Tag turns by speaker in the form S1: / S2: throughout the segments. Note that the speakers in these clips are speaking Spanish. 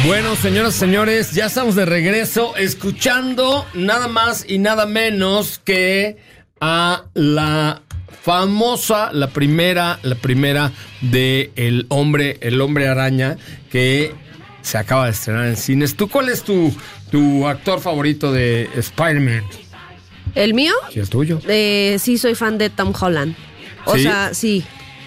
S1: Bueno, señoras y señores, ya estamos de regreso escuchando nada más y nada menos que a la famosa, la primera de El Hombre Araña, que se acaba de estrenar en cines. ¿Tú cuál es tu actor favorito de Spider-Man?
S2: ¿El mío?
S1: Sí, es tuyo.
S2: Sí, soy fan de Tom Holland. O
S1: ¿Sí?
S2: sea, sí.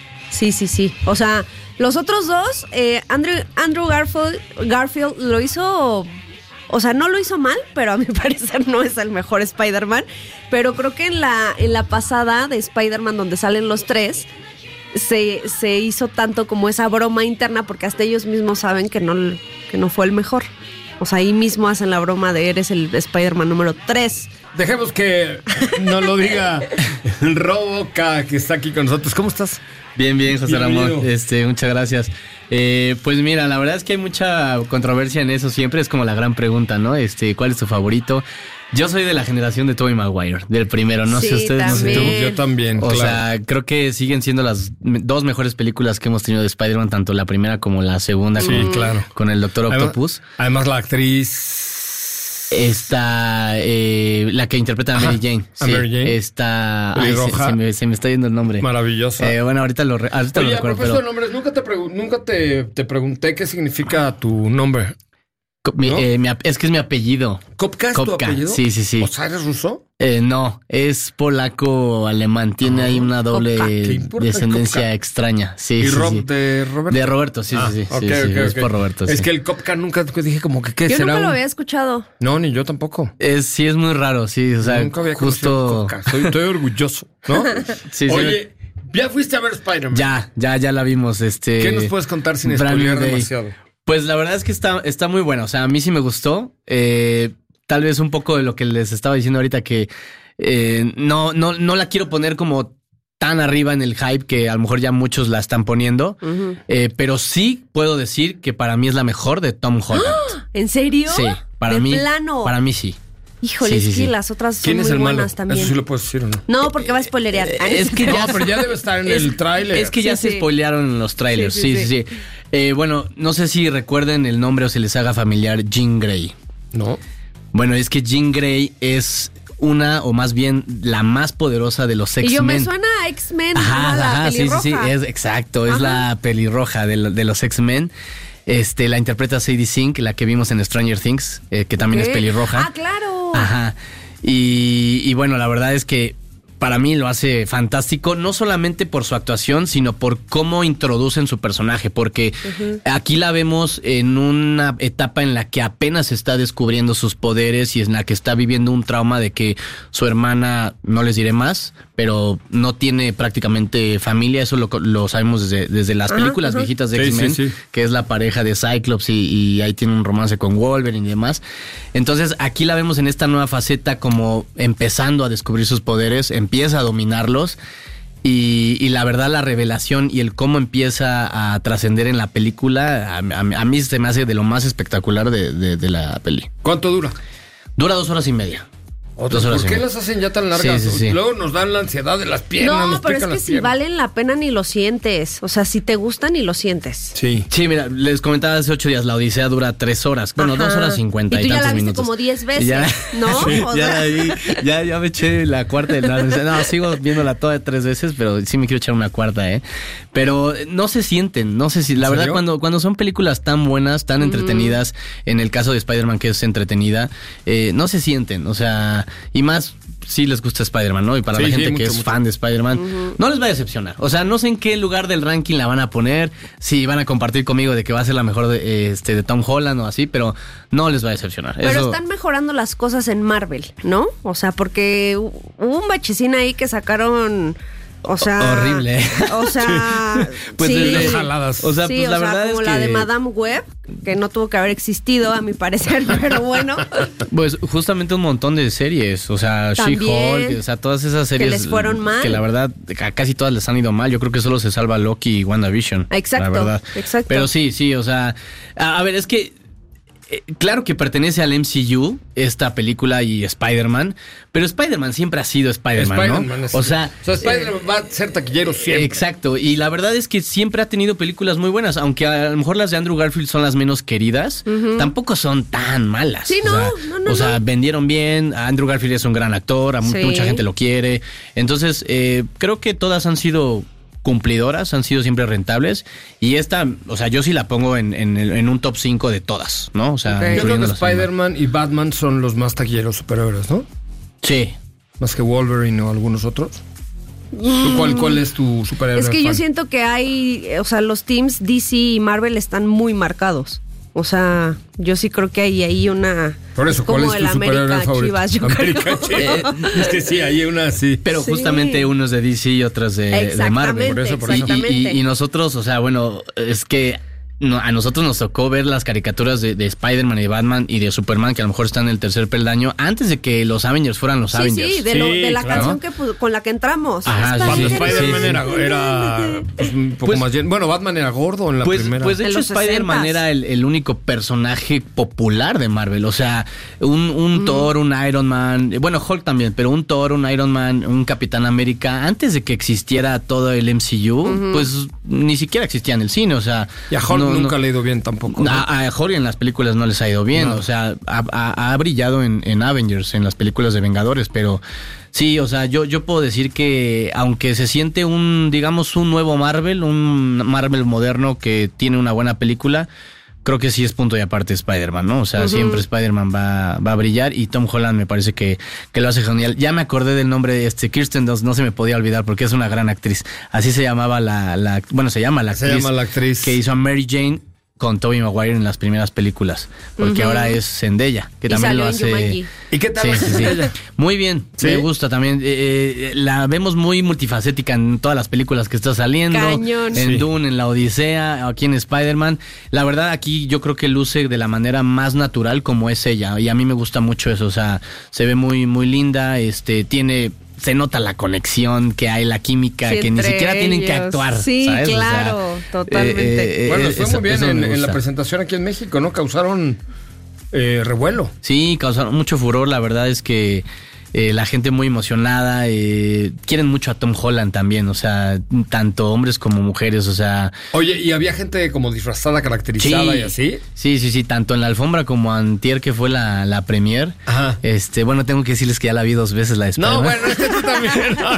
S2: O sea, los otros dos, Andrew Garfield lo hizo... O sea, no lo hizo mal, pero a mi parecer no es el mejor Spider-Man. Pero creo que en la pasada de Spider-Man, donde salen los tres, se hizo tanto como esa broma interna, porque hasta ellos mismos saben que no fue el mejor. O sea, ahí mismo hacen la broma de eres el Spider-Man número 3.
S1: Dejemos que nos lo diga el Roboca, que está aquí con nosotros. ¿Cómo estás?
S3: Bien, José
S1: Bienvenido.
S3: Ramón. Muchas gracias. Pues mira, la verdad es que hay mucha controversia en eso siempre. Es como la gran pregunta, ¿no? ¿Cuál es tu favorito? Yo soy de la generación de Tobey Maguire, del primero. No
S2: Sí,
S3: sé ustedes,
S2: también.
S3: no sé tú.
S1: Yo también,
S3: O
S1: claro.
S3: sea, creo que siguen siendo las dos mejores películas que hemos tenido de Spider-Man, tanto la primera como la segunda.
S1: Sí,
S3: con,
S1: claro.
S3: Con el Doctor Octopus.
S1: Además, la actriz...
S3: Está la que interpreta a Mary Jane.
S1: a Mary Jane.
S3: Está...
S1: Pelirroja.
S3: Se me está yendo el nombre.
S1: Maravillosa.
S3: Bueno, ahorita lo
S1: Oye, a
S3: recuerdo.
S1: propósito de nombres, nunca te pregunté qué significa tu nombre. ¿No?
S3: Es que es mi apellido.
S1: ¿Kopka es tu
S3: Kopka,
S1: apellido?
S3: sí.
S1: ¿O sea, eres ruso?
S3: No, es polaco-alemán. Tiene ahí una doble
S1: Kopka. ¿Qué importa
S3: descendencia
S1: Kopka?
S3: extraña. Sí,
S1: ¿Y
S3: sí.
S1: de Roberto?
S3: De Roberto, sí.
S1: Ok.
S3: Es por Roberto,
S1: Es
S3: sí.
S1: que el Kopka nunca dije como que ¿qué
S2: Yo
S1: será?
S2: nunca lo había escuchado.
S1: No, ni yo tampoco.
S3: Sí, es muy raro, sí. O sea,
S1: Nunca había conocido
S3: justo...
S1: al Kopka. Estoy orgulloso, ¿no?
S3: Sí,
S1: Oye, ya fuiste a ver Spider-Man.
S3: Ya la vimos.
S1: ¿Qué nos puedes contar sin
S3: Brand
S1: spoilear
S3: New Day.
S1: demasiado?
S3: Pues la verdad es que está muy buena. O sea, a mí sí me gustó. Tal vez un poco de lo que les estaba diciendo ahorita, que no la quiero poner como tan arriba en el hype que a lo mejor ya muchos la están poniendo.
S2: Uh-huh.
S3: Pero sí puedo decir que para mí es la mejor de Tom Holland.
S2: ¿En serio?
S3: Sí, para
S2: ¿De
S3: mí.
S2: plano?
S3: Para mí sí.
S2: Híjole,
S3: Sí.
S2: es que las otras son
S1: ¿Quién es
S2: muy
S1: el malo?
S2: buenas también.
S1: Eso sí lo puedes decir, ¿o no?
S2: No, porque va a spoilerear.
S3: Es que ya,
S1: No, pero ya debe estar en el tráiler.
S3: Es que ya
S2: Sí,
S3: se
S2: sí.
S3: spoilearon los trailers. Sí. Bueno, no sé si recuerden el nombre o se les haga familiar, Jean Grey.
S1: No.
S3: Bueno, es que Jean Grey es una, o más bien la más poderosa de los X-Men.
S2: Y yo me suena a X-Men, ¿no? La
S3: sí,
S2: pelirroja.
S3: es exacto, es
S2: Ajá.
S3: la pelirroja de los X-Men. La interpreta Sadie Sink, la que vimos en Stranger Things, que también
S2: ¿Qué?
S3: es pelirroja.
S2: Ah, claro.
S3: Ajá. Y bueno, la verdad es que para mí lo hace fantástico, no solamente por su actuación, sino por cómo introducen su personaje, porque aquí la vemos en una etapa en la que apenas está descubriendo sus poderes y en la que está viviendo un trauma de que su hermana, no les diré más, pero no tiene prácticamente familia. Eso lo sabemos desde las películas viejitas de
S1: Sí,
S3: X-Men,
S1: sí.
S3: que es la pareja de Cyclops y ahí tiene un romance con Wolverine y demás. Entonces aquí la vemos en esta nueva faceta como empezando a descubrir sus poderes, empieza a dominarlos y la verdad la revelación y el cómo empieza a trascender en la película a mí se me hace de lo más espectacular de la peli.
S1: ¿Cuánto dura?
S3: Dura 2 horas y media.
S1: ¿Por qué las hacen ya tan largas?
S3: Sí.
S1: Luego nos dan la ansiedad de las piernas.
S2: No,
S1: nos
S2: pero es
S1: pican
S2: que
S1: las
S2: si
S1: piernas.
S2: valen la pena ni lo sientes. O sea, si te gustan ni lo sientes.
S1: Sí.
S3: Sí, mira, les comentaba hace 8 días, la Odisea dura 3 horas. Bueno,
S2: Ajá.
S3: 2 horas 50
S2: Y tú ya
S3: tantos
S2: la viste
S3: minutos.
S2: como 10 veces,
S3: Ya,
S2: ¿no?
S3: sí,
S2: O
S3: ya
S2: sea.
S3: la vi, ya me eché la cuarta. No, sigo viéndola toda 3 veces, pero sí me quiero echar una cuarta, ¿eh? Pero no se sienten, no sé si... La
S1: ¿En
S3: verdad,
S1: serio?
S3: cuando son películas tan buenas, tan entretenidas, en el caso de Spider-Man, que es entretenida, no se sienten, o sea, y más... Sí les gusta Spider-Man, ¿no? Y para la gente que es fan de Spider-Man, no les va a decepcionar. O sea, no sé en qué lugar del ranking la van a poner, si van a compartir conmigo de que va a ser la mejor de Tom Holland o así, pero no les va a decepcionar.
S2: Pero
S3: Eso...
S2: están mejorando las cosas en Marvel, ¿no? O sea, porque hubo un bachecín ahí que sacaron... O sea...
S3: Horrible.
S2: O sea...
S3: Pues
S2: sí,
S3: desde
S1: jaladas.
S3: O sea,
S2: sí,
S3: pues la verdad
S2: como
S3: es
S2: la
S3: que...
S2: de Madame Web, que no tuvo que haber existido, a mi parecer, pero bueno.
S3: Pues justamente un montón de series, o sea,
S2: También,
S3: She-Hulk, o sea, todas esas series
S2: les fueron mal.
S3: que la verdad a casi todas les han ido mal. Yo creo que solo se salva Loki y WandaVision.
S2: Exacto,
S3: la verdad.
S2: exacto.
S3: Pero sí, o sea, a ver, es que claro que pertenece al MCU, esta película y Spider-Man, pero Spider-Man siempre ha sido Spider-Man, ¿no?
S1: O sea, Spider-Man va a ser taquillero siempre.
S3: Exacto, y la verdad es que siempre ha tenido películas muy buenas, aunque a lo mejor las de Andrew Garfield son las menos queridas, tampoco son tan malas.
S2: Sí,
S3: O sea, vendieron bien, Andrew Garfield es un gran actor, mucha gente lo quiere, entonces creo que todas han sido cumplidoras, han sido siempre rentables, y esta, o sea, yo sí la pongo en un top 5 de todas, ¿no? O sea,
S1: yo creo que Spider-Man y Batman son los más taquilleros superhéroes, ¿no?
S3: Sí.
S1: Más que Wolverine o algunos otros. ¿Cuál es tu superhéroe?
S2: Es que yo siento que hay, o sea, los teams DC y Marvel están muy marcados. O sea, yo sí creo que hay ahí una...
S1: Por eso, ¿cuál es tu superhéroe favorito?
S2: Chivas, yo
S1: América Chivas. Es que sí, hay una así.
S3: Pero justamente unos de DC y otros de Marvel.
S1: Por eso.
S3: Y nosotros, o sea, bueno, es que a nosotros nos tocó ver las caricaturas de Spider-Man y de Batman y de Superman, que a lo mejor están en el tercer peldaño, antes de que los Avengers fueran los Avengers.
S2: Sí, de la canción con la que entramos.
S3: Ajá,
S1: cuando Spider-Man era pues, un poco más lleno. Bueno, Batman era gordo en la primera.
S3: Pues de hecho Spider-Man era el único personaje popular de Marvel. O sea, un Thor, un Iron Man, bueno, Hulk también, pero un Thor, un Iron Man, un Capitán América, antes de que existiera todo el MCU, pues ni siquiera existía en el cine. O sea,
S1: y a Hulk nunca le ha ido bien tampoco. ¿No?
S3: A Hulk en las películas no les ha ido bien. O sea, ha brillado en Avengers, en las películas de Vengadores, pero sí, o sea, yo puedo decir que aunque se siente digamos un nuevo Marvel, un Marvel moderno que tiene una buena película, creo que sí es punto y aparte Spider-Man, ¿no? O sea, siempre Spider-Man va a brillar, y Tom Holland me parece que lo hace genial. Ya me acordé del nombre de Kirsten Dunst, no se me podía olvidar porque es una gran actriz. Así se llamaba se llama la actriz que hizo a Mary Jane con Tobey Maguire en las primeras películas, porque ahora es Zendaya, que también lo hace.
S1: ¿Y qué tal?
S3: Sí. Muy bien, me gusta también. La vemos muy multifacética en todas las películas que está saliendo.
S2: Cañón.
S3: En Dune, en La Odisea, aquí en Spider-Man. La verdad, aquí yo creo que luce de la manera más natural como es ella, y a mí me gusta mucho eso. O sea, se ve muy, muy linda, se nota la conexión que hay, la química, que ni siquiera tienen que actuar.
S2: Sí,
S3: ¿sabes?
S2: claro,
S3: o sea,
S2: totalmente.
S1: Bueno, fue muy bien en la presentación aquí en México, ¿no? Causaron revuelo.
S3: Sí, causaron mucho furor. La verdad es que la gente muy emocionada, quieren mucho a Tom Holland también, o sea, tanto hombres como mujeres, o sea...
S1: Oye, ¿y había gente como disfrazada, caracterizada y así?
S3: Sí, tanto en la alfombra como antier, que fue la premier.
S1: Ajá.
S3: Bueno, tengo que decirles que ya la vi 2 veces, la de Spider-Man.
S1: No, bueno, tú también.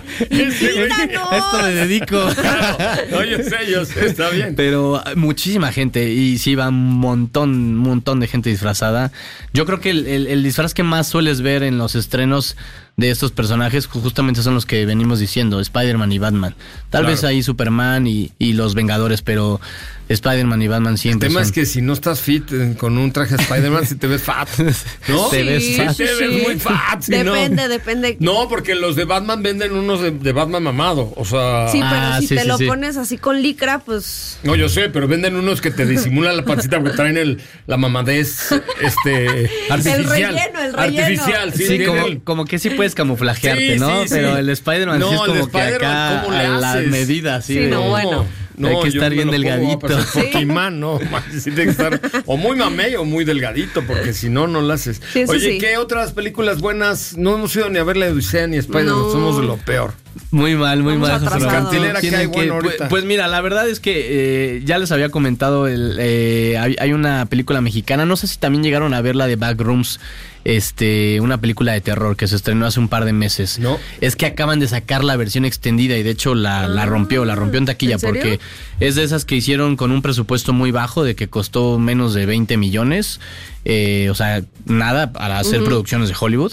S2: No.
S3: Esto me dedico.
S1: No, yo sé, está bien.
S3: Pero muchísima gente, y sí va un montón de gente disfrazada. Yo creo que el disfraz que más sueles ver en los estrenos de estos personajes justamente son los que venimos diciendo, Spider-Man y Batman. Tal vez ahí Superman y los Vengadores, pero Spider-Man y Batman siempre.
S1: El tema es que si no estás fit con un traje de Spider-Man, si te ves fat, ¿no?
S3: Te ves fat.
S1: Te ves muy fat.
S2: Depende.
S1: No, porque los de Batman venden unos de Batman mamado, o sea...
S2: Sí, pero si te lo pones así con licra, pues...
S1: No, yo sé, pero venden unos que te disimulan la pancita porque traen la mamadez artificial.
S2: El relleno.
S1: Artificial, sí.
S3: Como que sí puedes camuflajearte,
S1: Sí,
S3: ¿no?
S1: sí,
S3: pero
S1: sí.
S3: el Spider-Man sí es como que acá
S1: ¿cómo le
S3: a la
S1: haces?
S3: medida, sí.
S2: Sí, bueno.
S3: Hay que estar bien delgadito.
S1: Pokémon, no, sí tiene que estar o muy mamey o muy delgadito, porque si no, no lo haces.
S2: Sí,
S1: Oye,
S2: sí.
S1: ¿qué otras películas buenas? No hemos ido ni a ver la Odisea ni Spider-Man, somos de lo peor.
S3: Muy mal.
S1: Cartelera que hay bueno ahorita.
S3: Pues mira, la verdad es que ya les había comentado, hay una película mexicana, no sé si también llegaron a ver la de Backrooms, una película de terror que se estrenó hace un par de meses.
S1: No.
S3: Es que acaban de sacar la versión extendida y de hecho la rompió en taquilla.
S2: ¿En serio?
S3: Porque es de esas que hicieron con un presupuesto muy bajo, de que costó menos de 20 millones, o sea, nada para hacer producciones de Hollywood.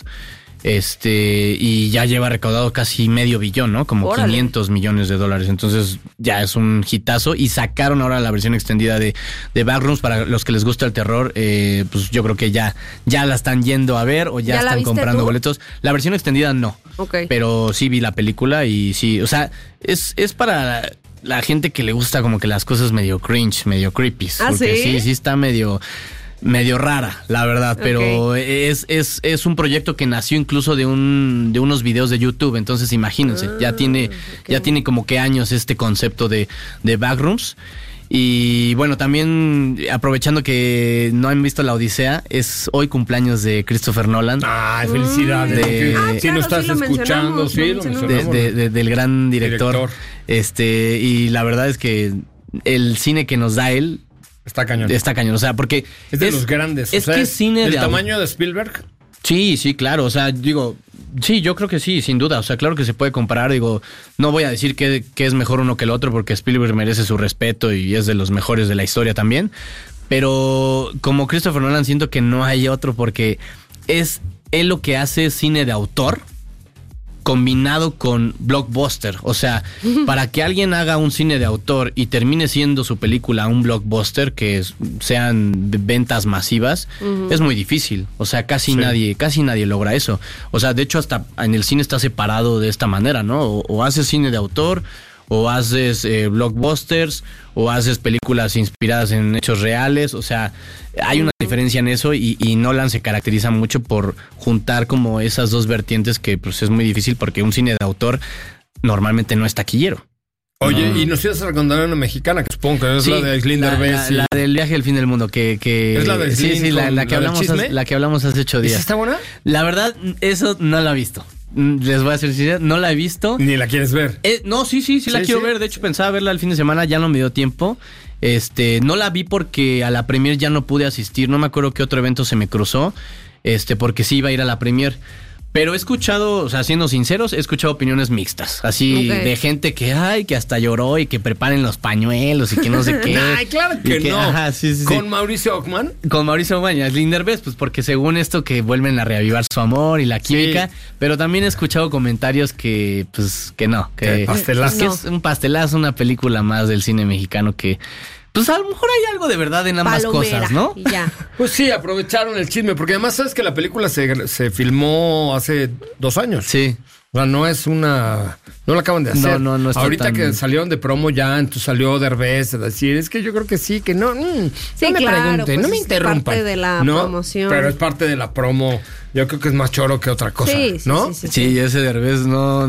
S3: Y ya lleva recaudado casi $500 million, ¿no? Como
S2: Órale.
S3: $500 millones. Entonces ya es un hitazo. Y sacaron ahora la versión extendida de Backrooms. Para los que les gusta el terror, pues yo creo que ya la están yendo a ver o ya
S2: ¿Ya la
S3: están
S2: viste
S3: comprando
S2: tú?
S3: boletos. La versión extendida no.
S2: Ok.
S3: Pero sí vi la película y sí, o sea, es para la gente que le gusta como que las cosas medio cringe, medio creepy.
S2: ¿Ah,
S3: porque
S2: sí?
S3: sí está medio rara, la verdad, pero
S2: Ok.
S3: es un proyecto que nació incluso de unos videos de YouTube, entonces imagínense, ya tiene como que años este concepto de Backrooms. Y bueno, también aprovechando que no han visto La Odisea, es hoy cumpleaños de Christopher Nolan.
S1: Ay, felicidades.
S3: De-
S1: Si no estás escuchando, sí, lo mencionamos.
S3: Del gran director. Y la verdad es que el cine que nos da él
S1: Está cañón.
S3: O sea, porque
S1: Es de los grandes.
S3: Es que es cine
S1: del
S3: de
S1: tamaño de Spielberg.
S3: Sí, claro, o sea, digo, sí, yo creo que sí, sin duda, o sea, claro que se puede comparar, digo, no voy a decir que es mejor uno que el otro porque Spielberg merece su respeto y es de los mejores de la historia también, pero como Christopher Nolan siento que no hay otro porque es él lo que hace cine de autor combinado con blockbuster, o sea, para que alguien haga un cine de autor y termine siendo su película un blockbuster, que sean ventas masivas, es muy difícil, o sea, casi nadie logra eso, o sea, de hecho hasta en el cine está separado de esta manera, ¿no? O haces cine de autor, o haces blockbusters, o haces películas inspiradas en hechos reales, o sea, hay una diferencia en eso y Nolan se caracteriza mucho por juntar como esas dos vertientes que pues es muy difícil porque un cine de autor normalmente no es taquillero.
S1: Oye, y nos ibas a recomendar una mexicana que supongo que es la de Aislinn Derbez.
S3: La del viaje al fin del mundo, que
S1: ¿Es la de Aislinn
S3: sí, la que
S1: con
S3: hablamos
S1: chisme?
S3: la que hablamos hace 8 días.
S1: ¿Esa está buena?
S3: La verdad, eso no la he visto. Les voy a decir sincero, no la he visto.
S1: Ni la quieres ver.
S3: No, sí la quiero ver. De hecho, pensaba verla el fin de semana, ya no me dio tiempo. No la vi porque a la premier ya no pude asistir. No me acuerdo qué otro evento se me cruzó. Porque sí iba a ir a la premier. Pero he escuchado, o sea, siendo sinceros, he escuchado opiniones mixtas. Así de gente que hasta lloró y que preparen los pañuelos y que no sé qué.
S1: Ay, claro que no.
S3: Ajá, sí.
S1: ¿Con Mauricio Ockman?
S3: Con Mauricio Ockman y Aislinn Derbez, pues porque según esto que vuelven a reavivar su amor y la química. Sí. Pero también he escuchado comentarios que, pues, que no. Que
S1: pastelazo.
S3: Que es un pastelazo, una película más del cine mexicano que... Pues a lo mejor hay algo de verdad en ambas cosas, ¿no?
S2: Y ya.
S1: Pues sí, aprovecharon el chisme, porque además sabes que la película se filmó hace 2 años.
S3: Sí.
S1: O sea, no es una... No la acaban de hacer.
S3: No está
S1: ahorita
S3: tan...
S1: que salieron de promo ya, entonces salió Derbez a decir, es que yo creo que sí, que no.
S2: Sí,
S1: no me
S2: claro,
S1: pregunten,
S2: pues
S1: no me interrumpan.
S2: Es parte de la promoción.
S1: Pero es parte de la promo. Yo creo que es más choro que otra cosa, ¿no?
S3: Sí, ese Derbez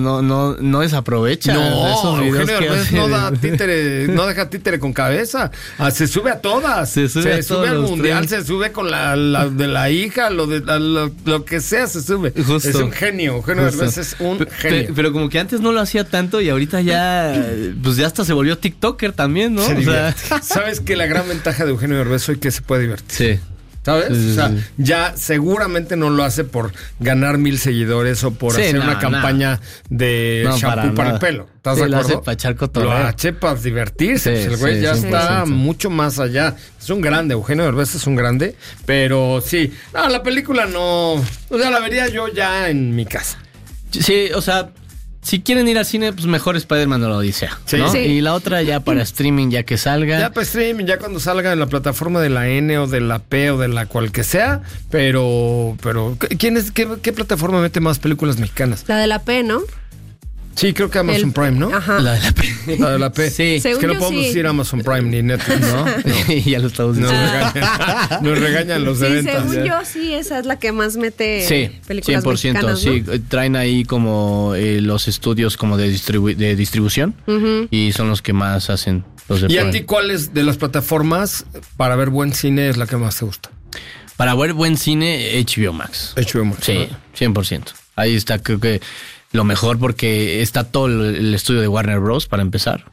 S3: no desaprovecha.
S1: No,
S3: esos videos
S1: Eugenio Derbez no da títere, no deja títere con cabeza. Se sube a todas.
S3: Se sube
S1: al mundial, se sube con la de la hija, lo que sea se sube.
S3: Justo.
S1: Es un genio. Eugenio Derbez es un genio.
S3: Pero como que antes no lo hacía tanto y ahorita ya, pues ya hasta se volvió TikToker también, ¿no?
S1: ¿Sabes que la gran ventaja de Eugenio Derbez hoy que se puede divertir?
S3: Sí.
S1: ¿Sabes? O sea, ya seguramente no lo hace por ganar 1,000 seguidores o por hacer una campaña de shampoo para el pelo. ¿Estás de acuerdo?
S3: Lo hace para echar cotorreo.
S1: Lo hace para divertirse. Pues el güey ya está mucho más allá. Es un grande. Eugenio Derbez es un grande. Pero sí. No, la película no... O sea, la vería yo ya en mi casa.
S3: Sí, o sea... Si quieren ir al cine, pues mejor Spider-Man o La Odisea, ¿no?
S2: Sí.
S3: Y la otra ya para streaming, ya que salga.
S1: Ya para streaming, ya cuando salga en la plataforma de la N o de la P o de la cual que sea. Pero ¿qué plataforma mete más películas mexicanas?
S2: La de la P, ¿no?
S1: Sí, creo que Amazon Prime, ¿no?
S2: Ajá.
S3: La de la P.
S1: La de la P.
S3: Sí.
S1: Es que no podemos decir Amazon Prime ni Netflix, ¿no?
S3: Ya lo estamos diciendo.
S1: Nos regañan los de ventas.
S2: Según yo, sí, esa es la que más mete películas
S3: 100%,
S2: mexicanas,
S3: sí.
S2: ¿no?
S3: Traen ahí como los estudios como de distribución y son los que más hacen los de
S1: ¿Y
S3: Prime.
S1: a ti cuáles de las plataformas para ver buen cine es la que más te gusta?
S3: Para ver buen cine, HBO Max.
S1: HBO Max.
S3: Sí, 100%. Ahí está, creo que lo mejor porque está todo el estudio de Warner Bros. Para empezar.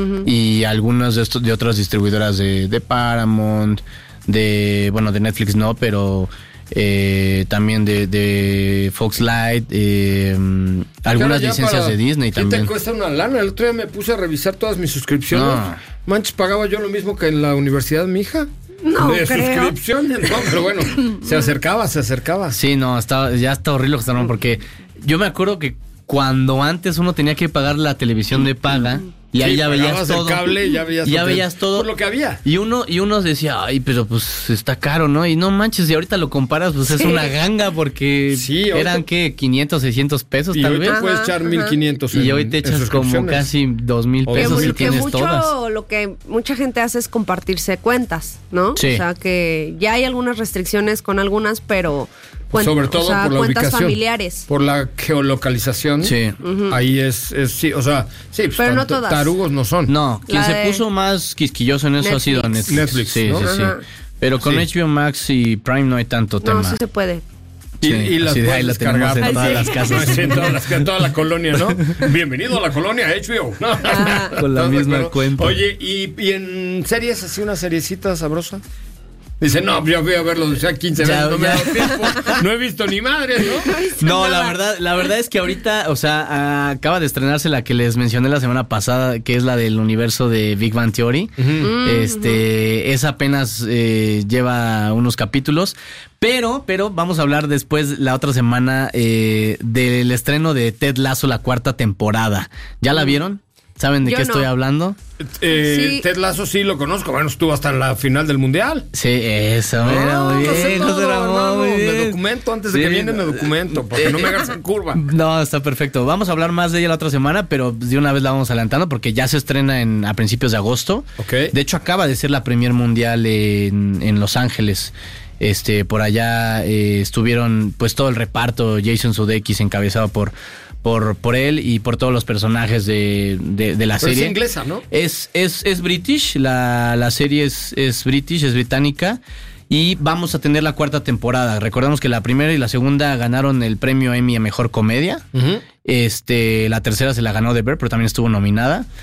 S3: Y algunas de otras distribuidoras de Paramount, de Netflix no, pero también de Fox Light, algunas licencias de Disney
S1: ¿Qué
S3: también.
S1: te cuesta una lana? El otro día me puse a revisar todas mis suscripciones.
S3: No.
S1: Manches, pagaba yo lo mismo que en la universidad de mi hija.
S2: No,
S1: de
S2: creo.
S1: suscripciones, no, pero bueno, se acercaba.
S3: Sí, no, ya está horrible lo que está, porque yo me acuerdo que cuando antes uno tenía que pagar la televisión de paga y ahí ya veías todo.
S1: El cable, ya
S3: veías todo.
S1: Por lo que había.
S3: Y uno decía, ay, pero pues está caro, ¿no? Y no manches, y ahorita lo comparas, pues es una ganga porque eran, ¿qué? 500, 600 pesos tal vez.
S1: Y hoy te puedes echar 1,500
S3: y hoy te echas como casi 2,000 pesos y tienes todas.
S2: Lo que mucha gente hace es compartirse cuentas, ¿no?
S3: Sí.
S2: O sea, que ya hay algunas restricciones con algunas, pero
S1: Sobre todo por la
S2: cuentas
S1: ubicación,
S2: familiares.
S1: por la geolocalización.
S3: Sí.
S1: Ahí sí, o sea, sí, pues
S2: pero no todas.
S1: tarugos no son.
S3: No, quien se puso más quisquilloso en eso
S2: Netflix.
S3: ha sido Netflix.
S1: Netflix,
S3: sí,
S1: ¿no?
S3: sí, sí.
S2: Ajá.
S3: Pero con
S1: Sí.
S3: HBO Max y Prime no hay tanto tema.
S2: No, sí se puede.
S1: Y,
S3: Sí,
S1: y las
S3: así de ahí
S1: puedes
S3: la tenemos
S1: descargar
S3: en todas las casas.
S1: Sí, en toda la colonia, ¿no? Bienvenido a la colonia HBO. ¿no?
S3: Con la
S1: ¿Estás de
S3: misma
S1: acuerdo?
S3: cuenta.
S1: Oye, ¿y en series así una seriecita sabrosa? Dice, no, yo voy a verlo ya 15 veces,
S3: Ya,
S1: no me
S3: ya.
S1: ha dado tiempo. No he visto ni madre, ¿no?
S3: No, la verdad es que ahorita, o sea, acaba de estrenarse la que les mencioné la semana pasada, que es la del universo de Big Bang Theory. Esa apenas lleva unos capítulos, pero vamos a hablar después la otra semana del estreno de Ted Lasso, la 4ª temporada. ¿Ya la vieron? ¿Saben de
S2: Yo
S3: qué
S2: no.
S3: estoy hablando?
S2: Sí.
S1: Ted Lasso sí lo conozco. Bueno, estuvo hasta en la final del Mundial.
S3: Sí, eso, era muy
S1: No sé
S3: bien,
S1: todo,
S3: José Ramón, muy
S1: me
S3: bien.
S1: documento antes de
S3: Sí,
S1: que viene, me
S3: no.
S1: documento, porque no me hagas en curva.
S3: No, está perfecto. Vamos a hablar más de ella la otra semana, pero de una vez la vamos adelantando porque ya se estrena a principios de agosto.
S1: Ok.
S3: De hecho, acaba de ser la premier mundial en Los Ángeles. Por allá estuvieron pues todo el reparto, Jason Sudeikis encabezado por él y por todos los personajes de la
S1: Pero
S3: serie.
S1: es inglesa, ¿no?
S3: Es British, la serie es British, es británica. Y vamos a tener la 4ª temporada. Recordemos que la primera y la segunda ganaron el premio Emmy a Mejor Comedia. La tercera se la ganó The Bear, pero también estuvo nominada.